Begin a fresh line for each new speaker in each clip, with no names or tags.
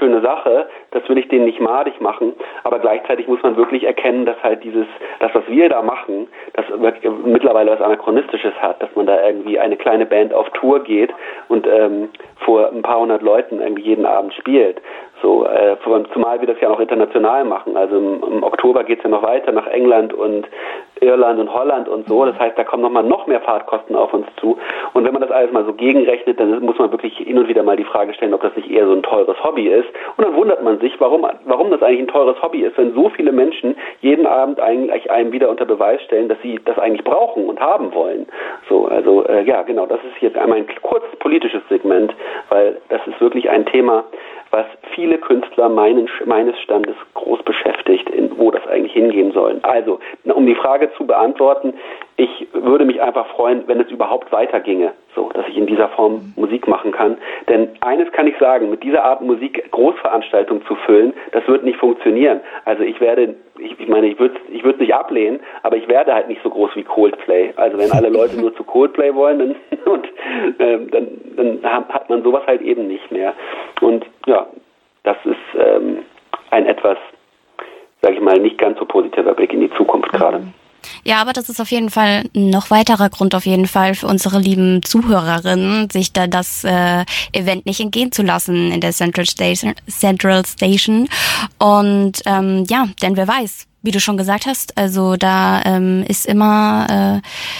schöne Sache, das will ich denen nicht madig machen, aber gleichzeitig muss man wirklich erkennen, dass halt das, was wir da machen, das mittlerweile was Anachronistisches hat, dass man da irgendwie eine kleine Band auf Tour geht und vor ein paar hundert Leuten irgendwie jeden Abend spielt. So, zumal wir das ja auch international machen. Also im Oktober geht's ja noch weiter nach England und Irland und Holland und so. Das heißt, da kommen noch mehr Fahrtkosten auf uns zu. Und wenn man das alles mal so gegenrechnet, dann muss man wirklich hin und wieder mal die Frage stellen, ob das nicht eher so ein teures Hobby ist. Und dann wundert man sich, warum das eigentlich ein teures Hobby ist, wenn so viele Menschen jeden Abend eigentlich einem wieder unter Beweis stellen, dass sie das eigentlich brauchen und haben wollen. So, also ja, genau, das ist jetzt einmal ein kurzes politisches Segment, weil das ist wirklich ein Thema, was viele Künstler meines Standes groß beschäftigt, wo das eigentlich hingehen soll. Also, um die Frage zu beantworten, ich würde mich einfach freuen, wenn es überhaupt weiterginge, so, dass ich in dieser Form Musik machen kann. Denn eines kann ich sagen, mit dieser Art Musik Großveranstaltungen zu füllen, das wird nicht funktionieren. Also ich würde es nicht ablehnen, aber ich werde halt nicht so groß wie Coldplay. Also wenn alle Leute nur zu Coldplay wollen, dann hat man sowas halt eben nicht mehr. Und ja, das ist ein etwas, sage ich mal, nicht ganz so positiver Blick in die Zukunft gerade.
Ja, aber das ist auf jeden Fall ein noch weiterer Grund auf jeden Fall für unsere lieben Zuhörerinnen, sich da das Event nicht entgehen zu lassen in der Central Station. Und ja, denn wer weiß, wie du schon gesagt hast, also da ist immer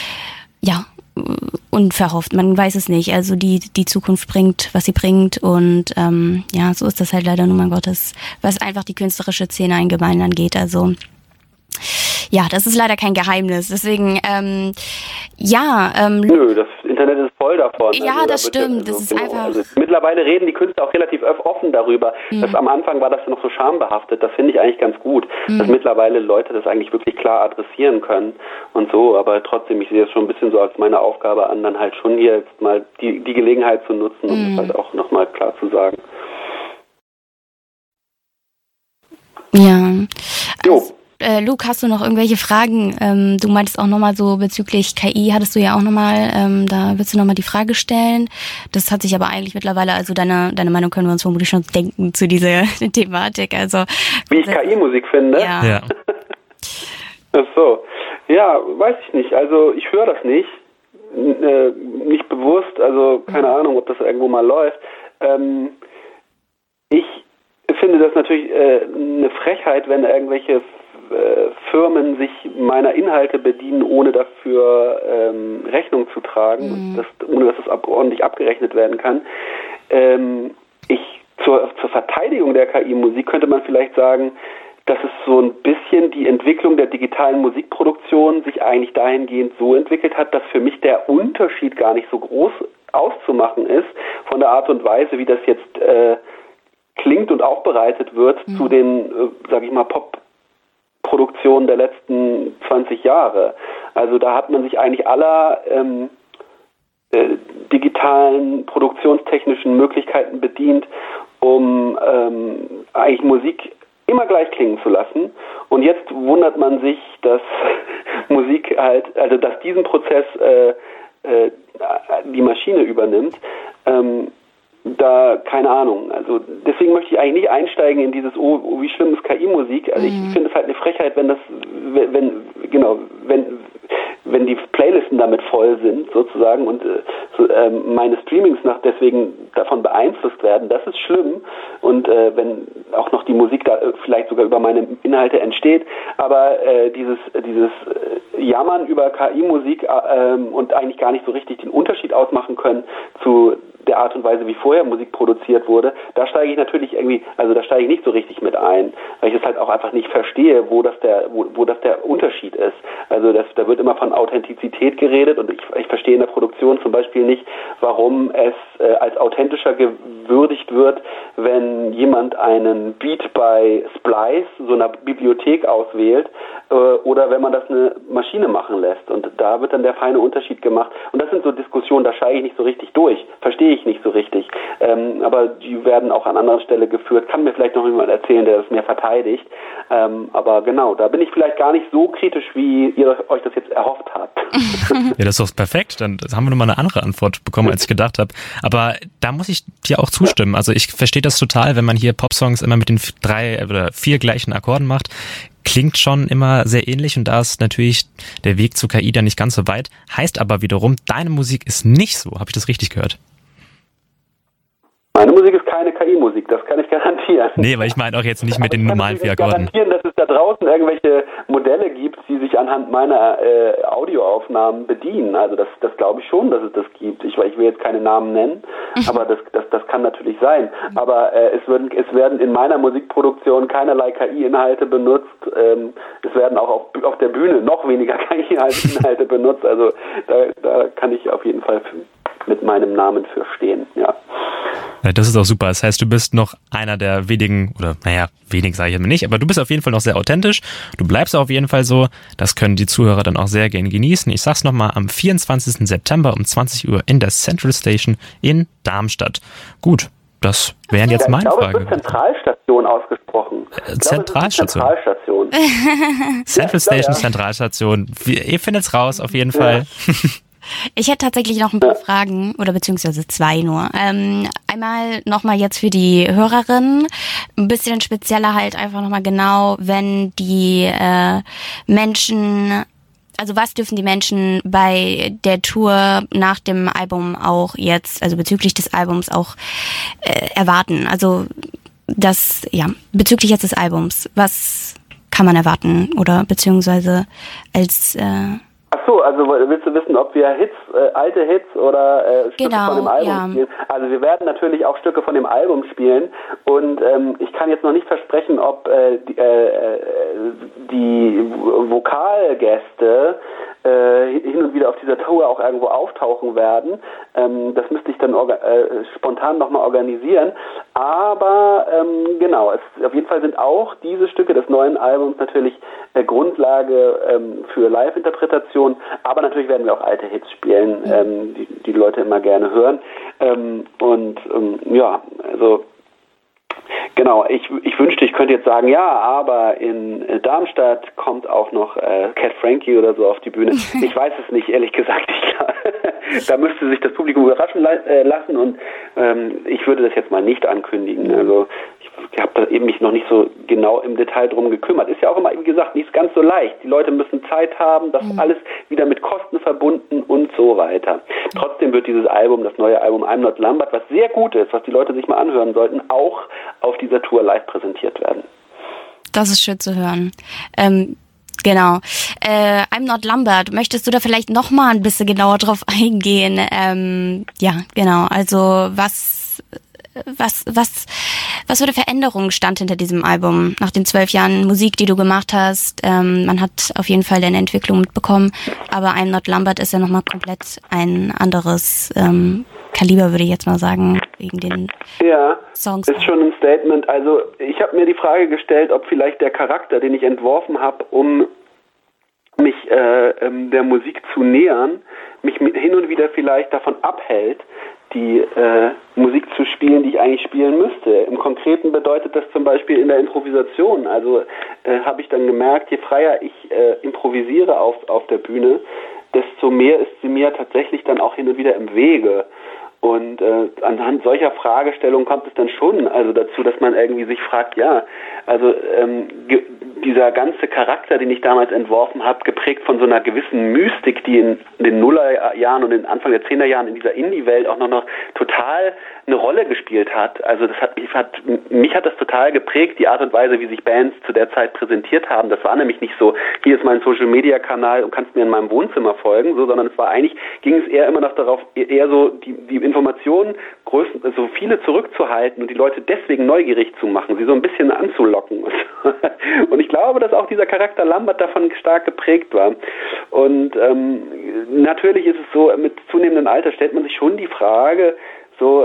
unverhofft, man weiß es nicht. Also die Zukunft bringt, was sie bringt und ja, so ist das halt leider nun mal Gottes, was einfach die künstlerische Szene allgemein angeht. Also ja, das ist leider kein Geheimnis. Deswegen,
Nö, das Internet ist voll davon.
Ja, also, das stimmt. Das ist einfach.
Also, mittlerweile reden die Künstler auch relativ offen darüber. Am Anfang war das ja noch so schambehaftet. Das finde ich eigentlich ganz gut, dass mittlerweile Leute das eigentlich wirklich klar adressieren können und so. Aber trotzdem, ich sehe es schon ein bisschen so als meine Aufgabe an, dann halt schon hier jetzt mal die Gelegenheit zu nutzen, um das halt auch nochmal klar zu sagen.
Ja. Also, Luke, hast du noch irgendwelche Fragen? Du meintest auch nochmal so bezüglich KI, hattest du ja auch nochmal, da willst du nochmal die Frage stellen. Das hat sich aber eigentlich mittlerweile, also deine Meinung können wir uns vermutlich schon denken zu dieser Thematik. Also
wie ich KI-Musik finde?
Ja.
Ach so. Ja, weiß ich nicht. Also ich höre das nicht bewusst, also keine Ahnung, ob das irgendwo mal läuft. Ich finde das natürlich eine Frechheit, wenn irgendwelche Firmen sich meiner Inhalte bedienen, ohne dafür Rechnung zu tragen, ohne dass das ordentlich abgerechnet werden kann. Zur Verteidigung der KI-Musik könnte man vielleicht sagen, dass es so ein bisschen die Entwicklung der digitalen Musikproduktion sich eigentlich dahingehend so entwickelt hat, dass für mich der Unterschied gar nicht so groß auszumachen ist von der Art und Weise, wie das jetzt klingt und aufbereitet wird zu den, sag ich mal, Pop-Produktionen der letzten 20 Jahre. Also da hat man sich eigentlich aller digitalen, produktionstechnischen Möglichkeiten bedient, um eigentlich Musik immer gleich klingen zu lassen. Und jetzt wundert man sich, dass Musik halt, also dass diesen Prozess die Maschine übernimmt. Da, keine Ahnung, also deswegen möchte ich eigentlich nicht einsteigen in dieses, wie schlimm ist KI-Musik. Also ich finde es halt eine Frechheit, wenn die Playlisten damit voll sind, sozusagen, und meine Streamings deswegen davon beeinflusst werden, das ist schlimm. Und wenn auch noch die Musik da vielleicht sogar über meine Inhalte entsteht, aber dieses Jammern über KI-Musik und eigentlich gar nicht so richtig den Unterschied ausmachen können zu der Art und Weise, wie vorher Musik produziert wurde, da steige ich natürlich da steige ich nicht so richtig mit ein, weil ich es halt auch einfach nicht verstehe, wo das der Unterschied ist. Also da wird immer von Authentizität geredet und ich verstehe in der Produktion zum Beispiel nicht, warum es als authentischer gewürdigt wird, wenn jemand einen Beat bei Splice, so einer Bibliothek, auswählt, oder wenn man das eine Maschine machen lässt. Und da wird dann der feine Unterschied gemacht. Und das sind so Diskussionen, da steige ich nicht so richtig durch. Verstehe ich ich nicht so richtig. Aber die werden auch an anderer Stelle geführt. Kann mir vielleicht noch jemand erzählen, der das mehr verteidigt. Aber genau, da bin ich vielleicht gar nicht so kritisch, wie ihr euch das jetzt erhofft habt.
Ja, das ist doch perfekt. Dann haben wir nochmal eine andere Antwort bekommen, als ich gedacht habe. Aber da muss ich dir auch zustimmen. Also ich verstehe das total, wenn man hier Popsongs immer mit den 3 oder 4 gleichen Akkorden macht. Klingt schon immer sehr ähnlich und da ist natürlich der Weg zu KI dann nicht ganz so weit. Heißt aber wiederum, deine Musik ist nicht so. Habe ich das richtig gehört?
Meine Musik ist keine KI-Musik, das kann ich garantieren.
Nee, weil ich meine auch jetzt nicht mit den normalen 4 Akkorden.
Ich kann garantieren, dass es da draußen irgendwelche Modelle gibt, die sich anhand meiner Audioaufnahmen bedienen. Also das glaube ich schon, dass es das gibt. Ich will jetzt keine Namen nennen, aber das kann natürlich sein. Aber es werden in meiner Musikproduktion keinerlei KI-Inhalte benutzt. Es werden auch auf der Bühne noch weniger KI-Inhalte benutzt. Also da kann ich auf jeden Fall mit meinem Namen für stehen, ja.
Ja, das ist auch super. Das heißt, du bist noch einer der wenigen, oder wenig sage ich immer nicht, aber du bist auf jeden Fall noch sehr authentisch. Du bleibst auf jeden Fall so. Das können die Zuhörer dann auch sehr gerne genießen. Ich sag's nochmal, am 24. September um 20 Uhr in der Central Station in Darmstadt. Gut, das wären jetzt meine Fragen.
Ich glaube, es wird Zentralstation ausgesprochen.
Zentralstation. Central Station, Zentralstation. Ihr findet's raus, auf jeden Fall.
Ich hätte tatsächlich noch ein paar Fragen, oder beziehungsweise 2 nur. Einmal nochmal jetzt für die Hörerinnen, ein bisschen spezieller halt einfach nochmal genau, wenn die Menschen, also was dürfen die Menschen bei der Tour nach dem Album auch jetzt, also bezüglich des Albums auch erwarten? Also das, ja, bezüglich jetzt des Albums, was kann man erwarten oder beziehungsweise als...
Ach so, also willst du wissen, ob wir alte Hits oder Stücke von dem Album spielen? Also wir werden natürlich auch Stücke von dem Album spielen und ich kann jetzt noch nicht versprechen, ob die Vokalgäste hin und wieder auf dieser Tour auch irgendwo auftauchen werden. Das müsste ich dann spontan nochmal organisieren. Aber genau, auf jeden Fall sind auch diese Stücke des neuen Albums natürlich Grundlage für Live-Interpretation. Aber natürlich werden wir auch alte Hits spielen, die Leute immer gerne hören. Ja, also genau, ich wünschte, ich könnte jetzt sagen, ja, aber in Darmstadt kommt auch noch Cat Frankie oder so auf die Bühne. Ich weiß es nicht, ehrlich gesagt. Da müsste sich das Publikum überraschen lassen und ich würde das jetzt mal nicht ankündigen. Also ich habe da eben mich noch nicht so genau im Detail drum gekümmert. Ist ja auch immer, wie gesagt, nicht ganz so leicht. Die Leute müssen Zeit haben, das alles wieder mit Kosten verbunden und so weiter. Trotzdem wird dieses Album, das neue Album I'm Not Lambert, was sehr gut ist, was die Leute sich mal anhören sollten, auch auf dieser Tour live präsentiert werden.
Das ist schön zu hören. Genau. I'm Not Lambert. Möchtest du da vielleicht noch mal ein bisschen genauer drauf eingehen? Ja, genau. Also was für eine Veränderung stand hinter diesem Album nach den 12 Jahren Musik, die du gemacht hast? Man hat auf jeden Fall deine Entwicklung mitbekommen, aber I'm Not Lambert ist ja nochmal komplett ein anderes Kaliber, würde ich jetzt mal sagen, wegen den Songs.
Ja, ist schon ein Statement. Also ich habe mir die Frage gestellt, ob vielleicht der Charakter, den ich entworfen habe, um mich der Musik zu nähern, mich hin und wieder vielleicht davon abhält, die Musik zu spielen, die ich eigentlich spielen müsste. Im Konkreten bedeutet das zum Beispiel in der Improvisation. Also habe ich dann gemerkt, je freier ich improvisiere auf der Bühne, desto mehr ist sie mir tatsächlich dann auch hin und wieder im Wege. Und anhand solcher Fragestellungen kommt es dann schon also dazu, dass man irgendwie sich fragt, ja, also dieser ganze Charakter, den ich damals entworfen habe, geprägt von so einer gewissen Mystik, die in den Nullerjahren und in Anfang der 10er-Jahren in dieser Indie-Welt auch noch total eine Rolle gespielt hat. Also mich hat das total geprägt, die Art und Weise, wie sich Bands zu der Zeit präsentiert haben. Das war nämlich nicht so, hier ist mein Social-Media-Kanal und kannst mir in meinem Wohnzimmer folgen, so, sondern ging es eher immer noch darauf, eher so die Informationen so viele zurückzuhalten und die Leute deswegen neugierig zu machen, sie so ein bisschen anzulocken. Und ich glaube, dass auch dieser Charakter Lambert davon stark geprägt war. Und natürlich ist es so, mit zunehmendem Alter stellt man sich schon die Frage, so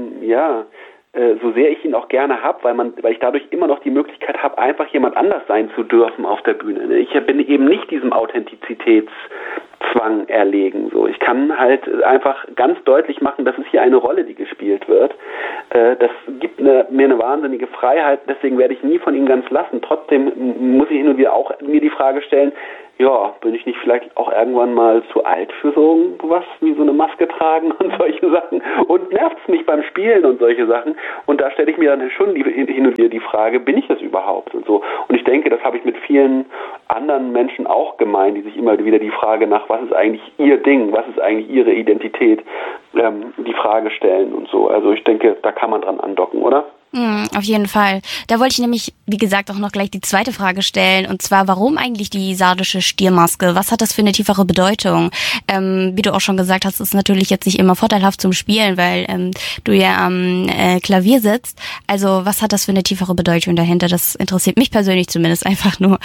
sehr ich ihn auch gerne habe, weil ich dadurch immer noch die Möglichkeit habe, einfach jemand anders sein zu dürfen auf der Bühne. Ich bin eben nicht diesem Authentizitätsideal Zwang erlegen. So, ich kann halt einfach ganz deutlich machen, das ist hier eine Rolle, die gespielt wird. Das gibt mir eine wahnsinnige Freiheit, deswegen werde ich nie von ihm ganz lassen. Trotzdem muss ich hin und wieder auch mir die Frage stellen, ja, bin ich nicht vielleicht auch irgendwann mal zu alt für so was wie so eine Maske tragen und solche Sachen? Und nervt es mich beim Spielen und solche Sachen? Und da stelle ich mir dann schon hin und wieder die Frage, bin ich das überhaupt? Und so. Und ich denke, das habe ich mit vielen anderen Menschen auch gemeint, die sich immer wieder die Frage nach, was ist eigentlich ihr Ding, was ist eigentlich ihre Identität, die Frage stellen und so. Also ich denke, da kann man dran andocken, oder?
Auf jeden Fall. Da wollte ich nämlich, wie gesagt, auch noch gleich die zweite Frage stellen. Und zwar, warum eigentlich die sardische Stiermaske? Was hat das für eine tiefere Bedeutung? Wie du auch schon gesagt hast, ist natürlich jetzt nicht immer vorteilhaft zum Spielen, weil du ja am Klavier sitzt. Also was hat das für eine tiefere Bedeutung dahinter? Das interessiert mich persönlich zumindest einfach nur.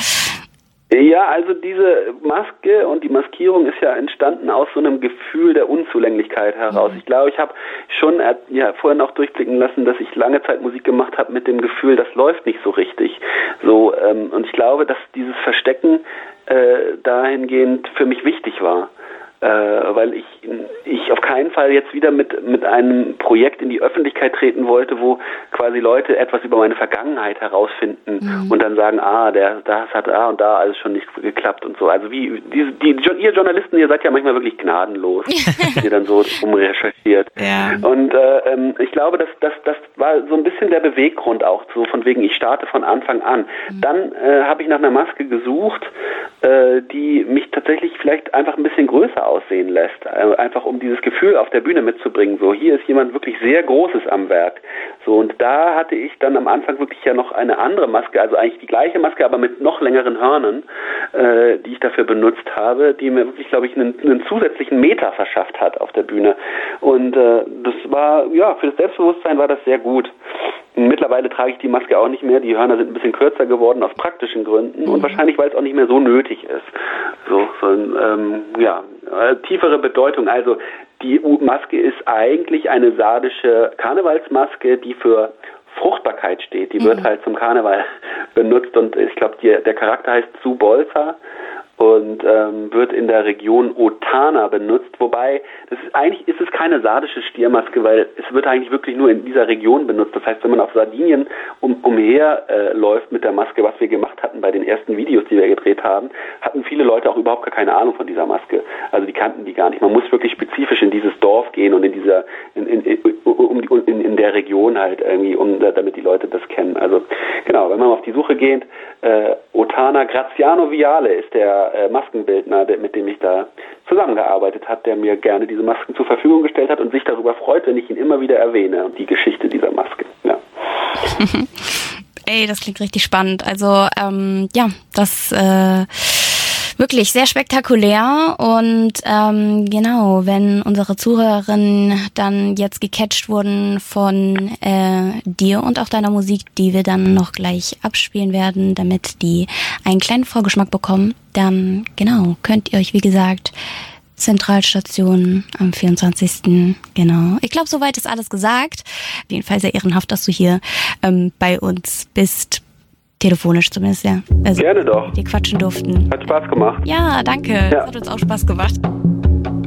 Ja, also diese Maske und die Maskierung ist ja entstanden aus so einem Gefühl der Unzulänglichkeit heraus. Ich glaube, ich habe schon vorhin auch durchblicken lassen, dass ich lange Zeit Musik gemacht habe mit dem Gefühl, das läuft nicht so richtig. So, und ich glaube, dass dieses Verstecken dahingehend für mich wichtig war. Weil ich auf keinen Fall jetzt wieder mit einem Projekt in die Öffentlichkeit treten wollte, wo quasi Leute etwas über meine Vergangenheit herausfinden und dann sagen, das hat und da alles schon nicht geklappt und so. Also ihr Journalisten, ihr seid ja manchmal wirklich gnadenlos, wenn ihr dann so umrecherchiert. Ja. Und ich glaube, das war so ein bisschen der Beweggrund auch, so von wegen, ich starte von Anfang an. Dann habe ich nach einer Maske gesucht, die mich tatsächlich vielleicht einfach ein bisschen größer aussehen lässt, einfach um dieses Gefühl auf der Bühne mitzubringen. So, hier ist jemand wirklich sehr Großes am Werk. So, und da hatte ich dann am Anfang wirklich ja noch eine andere Maske, also eigentlich die gleiche Maske, aber mit noch längeren Hörnern, die ich dafür benutzt habe, die mir wirklich, glaube ich, einen zusätzlichen Meter verschafft hat auf der Bühne. Und das war, ja, für das Selbstbewusstsein war das sehr gut. Mittlerweile trage ich die Maske auch nicht mehr. Die Hörner sind ein bisschen kürzer geworden aus praktischen Gründen und wahrscheinlich, weil es auch nicht mehr so nötig ist. Tiefere Bedeutung. Also die Maske ist eigentlich eine sardische Karnevalsmaske, die für Fruchtbarkeit steht. Die wird halt zum Karneval benutzt und ich glaube, der Charakter heißt Zubolza und wird in der Region Otana benutzt, wobei eigentlich ist es keine sardische Stiermaske, weil es wird eigentlich wirklich nur in dieser Region benutzt. Das heißt, wenn man auf Sardinien umher läuft mit der Maske, was wir gemacht hatten bei den ersten Videos, die wir gedreht haben, hatten viele Leute auch überhaupt gar keine Ahnung von dieser Maske. Also die kannten die gar nicht. Man muss wirklich spezifisch in dieses Dorf gehen und in der Region halt irgendwie, damit die Leute das kennen. Also genau, wenn man auf die Suche geht, Otana, Graziano Viale ist der Maskenbildner, mit dem ich da zusammengearbeitet habe, der mir gerne diese Masken zur Verfügung gestellt hat und sich darüber freut, wenn ich ihn immer wieder erwähne und die Geschichte dieser Maske. Ja.
Ey, das klingt richtig spannend. Also das wirklich sehr spektakulär und genau, wenn unsere Zuhörerinnen dann jetzt gecatcht wurden von dir und auch deiner Musik, die wir dann noch gleich abspielen werden, damit die einen kleinen Vorgeschmack bekommen, dann genau, könnt ihr euch, wie gesagt, Zentralstation am 24. Genau. Ich glaube, soweit ist alles gesagt. Auf jeden Fall sehr ehrenhaft, dass du hier bei uns bist. Telefonisch zumindest, ja. Also,
gerne doch.
Wir quatschen durften.
Hat Spaß gemacht.
Ja, danke. Ja. Das hat uns auch Spaß gemacht.